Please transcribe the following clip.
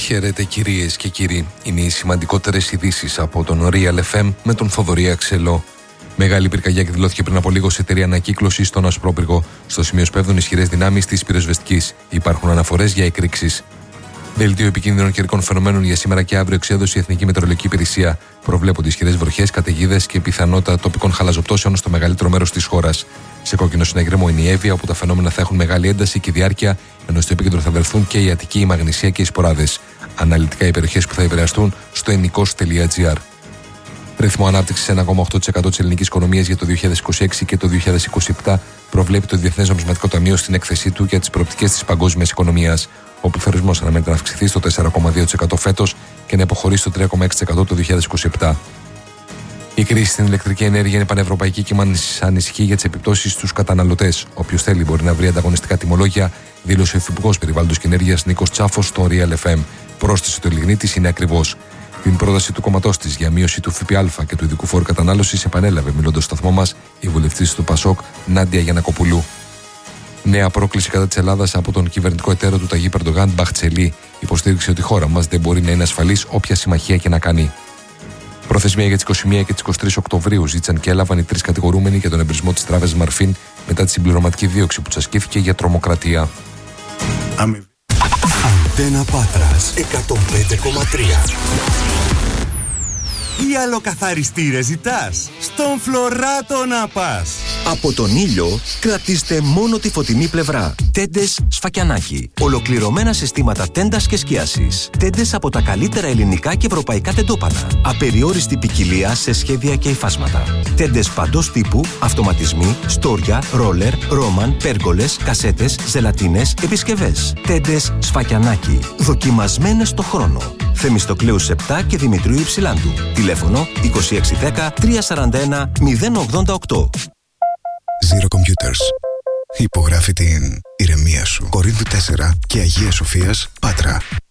Χαίρετε κυρίες και κύριοι. Είναι οι σημαντικότερες ειδήσεις από τον Real FM με τον Θοδωρή Αξελό. Μεγάλη πυρκαγιά εκδηλώθηκε πριν από λίγο σε εταιρεία ανακύκλωση στον Ασπρόπυργο. Στο σημείο σπέβδουν ισχυρές δυνάμεις της πυροσβεστικής. Υπάρχουν αναφορές για εκρήξεις. Δελτίο επικίνδυνων καιρικών φαινομένων για σήμερα και αύριο εξέδωσε η Εθνική Μετεωρολογική Υπηρεσία. Προβλέπονται ισχυρές βροχές, καταιγίδες και πιθανότητα τοπικών χαλαζοπτώσεων στο μεγαλύτερο μέρος της χώρας. Σε κόκκινο συναγερμό είναι η Εύβοια, όπου τα φαινόμενα θα έχουν μεγάλη ένταση και διάρκεια, ενώ στο επίκεντρο θα βρεθούν και η Αττική, η Μαγνησία και οι Σποράδες. Αναλυτικά οι περιοχές που θα επηρεαστούν στο ennikos.gr. Ρυθμό ανάπτυξης 1,8% της ελληνικής οικονομίας για το 2026 και το 2027 προβλέπει το Διεθνές Νομισματικό Ταμείο στην έκθεσή του για τις προοπτικές της παγκόσμιας οικονομίας. Ο πληθωρισμός αναμένεται να αυξηθεί στο 4,2% φέτος και να υποχωρήσει στο 3,6% το 2027. Η κρίση στην ηλεκτρική ενέργεια είναι πανευρωπαϊκή και μας ανησυχεί για τις επιπτώσεις στους καταναλωτές. Όποιος θέλει μπορεί να βρει ανταγωνιστικά τιμολόγια, δήλωσε ο Υφυπουργός Περιβάλλοντος και Ενέργειας Νίκος Τσάφος στο Real FM. Πρόσθεσε το λιγνίτης είναι ακριβώς. Την πρόταση του κόμματός της για μείωση του ΦΠΑ και του ειδικού φόρου κατανάλωσης επανέλαβε μιλώντας στο σταθμό μας η βουλευτής του ΠΑΣΟΚ Νάντια Γιαννακοπουλού. Νέα πρόκληση κατά της Ελλάδας από τον κυβερνητικό εταίρο του Ταγί Ερντογάν, Μπαχτσελή. Υποστήριξε ότι η χώρα μας δεν μπορεί να είναι ασφαλής όποια συμμαχία και να κάνει. Προθεσμία για τις 21 και τις 23 Οκτωβρίου ζήτησαν και έλαβαν οι τρεις κατηγορούμενοι για τον εμπρισμό της τράπεζας Μαρφίν μετά τη συμπληρωματική δίωξη που τους ασκήθηκε για τρομοκρατία. Αντένα Πάτρας 105,3. Τι αλλοκαθαριστήρες ζητάς? Στον Φλωράτο να πας. Από τον ήλιο κρατήστε μόνο τη φωτεινή πλευρά. Τέντες Σφακιανάκι. Ολοκληρωμένα συστήματα τέντας και σκίασης. Τέντες από τα καλύτερα ελληνικά και ευρωπαϊκά τεντόπανα. Απεριόριστη ποικιλία σε σχέδια και υφάσματα. Τέντες παντός τύπου, αυτοματισμοί, στόρια, ρόλερ, ρόμαν, πέργολες, κασέτες, ζελατίνες, επισκευές. Τέντες Σφακιανάκι. Δοκιμασμένες στο χρόνο. Θεμιστοκλέους 7 και Δημητρίου Υψηλάντου. Τηλέφωνο 2610 341 088. Zero Computers. Υπογράφει την ηρεμία σου. Κορίνθου 4 και Αγίας Σοφίας, Πάτρα.